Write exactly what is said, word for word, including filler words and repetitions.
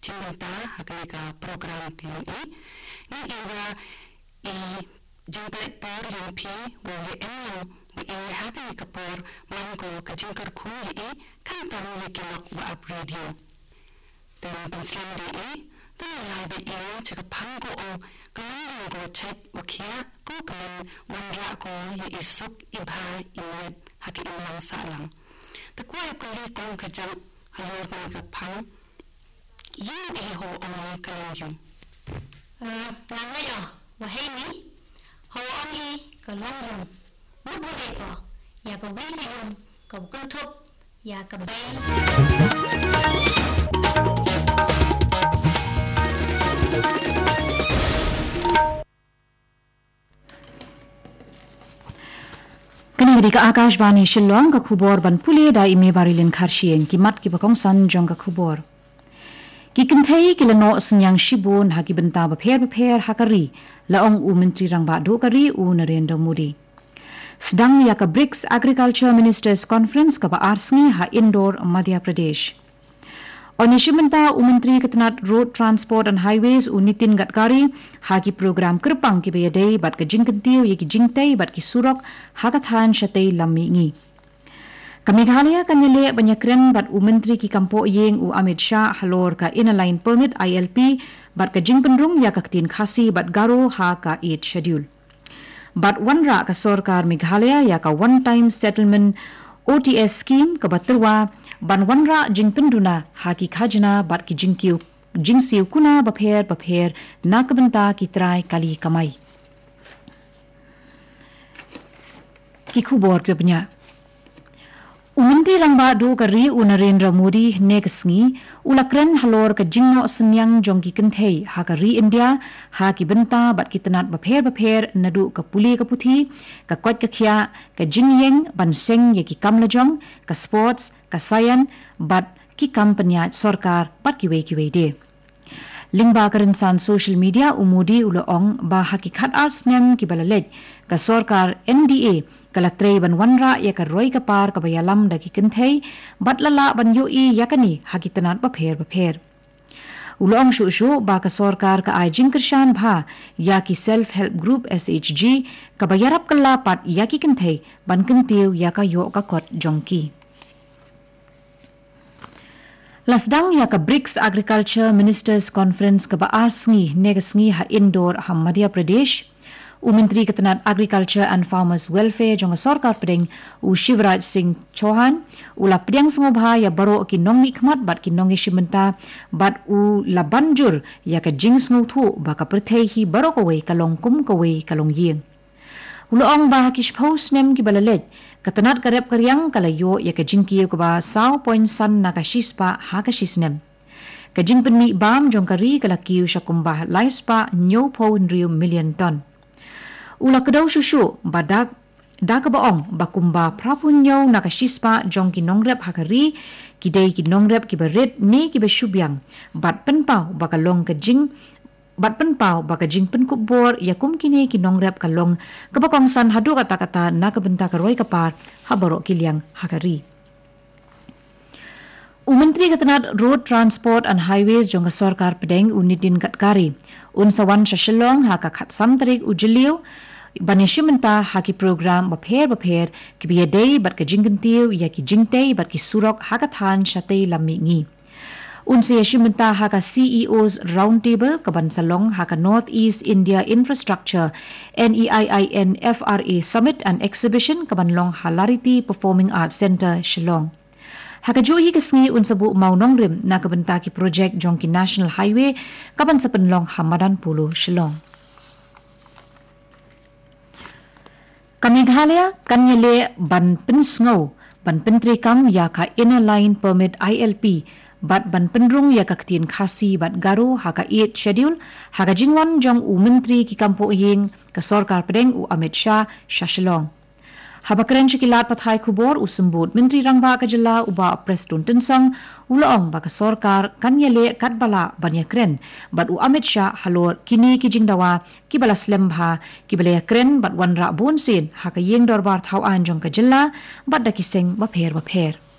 Cimenta hakalika program tiang i ni iwa i jangplet por yang pi wo ye enlang wo i hakalika por mangko ka jingkar ku ye i kan tam ye kinok wa up radio dan penslam de i dan lai be i chaka pangko o kanang ko chat wa kia ko kaman wanra ko ye isuk ibha imet haki imlang salang ta kwa ko li kong ka jang halor ka ka pang yin e ho ong kalang yung uh ngai o wa hei ni ho ong i ka long yung mu bu de ko ya ka wi le yung ka kun thup ya ka bai Kanidi ka Akashvani Shillong ka khubor ban pule da ime barilin kharshien ki mat ki bakong san jong ka khubor ki kinthei ki lano snyang shibun ha ki benta ba pher ba pher hakari laong u mentri rangba do kari u Narendra Modi sedang ya ka BRICS Agriculture Ministers Conference ka ba arsngi ha Indore Madhya Pradesh Onishimenta u mentri ketenat Road Transport and Highways u Nitin Gadkari ha ki program kerpang ki bayadai bat ka jingkentiu ye ki jingtai bat ki surok ha ka than shatei lammi ngi Kamighalaya kanyale banyakren bat u mentri ki kampo yeng u Amit Shah halor ka inaline permit I L P bat ka jingpenrung ya ka tin khasi bat garo ha ka eight schedule bat wanra ka sarkar Meghalaya ya ka one time settlement O T S scheme ka baterwa ban wanra jingpenduna ha ki khajna bat ki jingkiu jingsiu kuna bapher bapher nakabenta ki trai kali kamai ki khubor kyobnya Umanti rangba do kari u Narendra Modi neksngi ulakren halor ka jingno senyang jongki kenthei ha ka ri India ha ki benta bat ki tanat bapher bapher nadu ka puli ka puthi ka kot ka khia ka jingyeng ban seng ye ki kamlajong ka sports ka sayan bat ki kampanya sarkar bat ki wei ki wei de lingba karin san social media umudi uloong ba hakikat ars nem ki balalej ka sarkar N D A kalatrei ban wanra ya ka roi ka par ka bayalam da ki kenthei batlala ban yo i yakani hakitanat ba pher ba pher ulong shu shu ba ka sarkar ka ai jingkershan bha ya ki self help group S H G ka bayarap kala pat ya ki kenthei ban kentiu ya ka yo ka kot jongki Lasdang ya ka BRICS Agriculture Ministers Conference ka ba arsngi negasngi ha Indore ha Madhya Pradesh U Menteri Ketenat Agriculture and Farmers Welfare jong sarkar pedeng u Shivraj Singh Chauhan u la pedang sngobha ya baro ki nong nikmat bat ki nong shimenta bat u la banjur ya ka jing sngu thu ba ka prthei hi baro ko we kalong kum ko we kalong yeng uloong ba ki shpos nem ki balalej ketenat karep karyang kalayo ya ka jingki ko ba saw point san na ka shispa ha ka shisnem ka jingpen mi bam jong kari kalakiu shakumba laispa nyo po nriu million ton Ula kedau susu badak dak baong bakumba prapunyo nakashispa jong ki nongrep hakari kidai ki nongrep ki berit ni ki besyubyang bat penpau bakalong ke jing bat penpau bakajing penkubor yakum kini ki nongrep kalong kabakong san hadu kata-kata nakabenta karoi kapar habaro kiliang hakari U Menteri Ketenat Road Transport and Highways jong sarkar pedeng u Nitin Gadkari un sawan shashilong ha ka khatsam tarik u jiliu banishimenta ha ki program bapher bapher ki biyadei bat ka jingkentiu ya ki jingtei bat ki surok ha ka than shatei lammi ngi un se yashimenta ha ka C E Os round table ka ban salong ha ka North East India Infrastructure N E I I N F R A Summit and Exhibition ka ban long Halarity Performing Arts Center Shillong Hakajuhi kasngi unsabu maunong rim na kabenta ki project jongki National Highway kaban sa penlong Hamadan Pulo Shillong. Kamighalaya kanyale ban pensngau ban pentri kam ya ka inner line permit I L P bat ban penrung ya ka ktin khasi bat garu haka eight schedule haka jingwan jong u mentri ki kampo yeng ka sarkar pedeng u Amit Shah Shashilong. Habakren shikilat pathai kubor usembut menteri rangba ka jilla uba prestun tensang ulaong ba ka sarkar kanyale katbala banyakren bat u Amit Shah halor kini ki jingdawa ki bala slembha ki bala kren bat wanra bonsin haka yeng dorbar thau an jong ka jilla bat da kiseng ba pher ba pher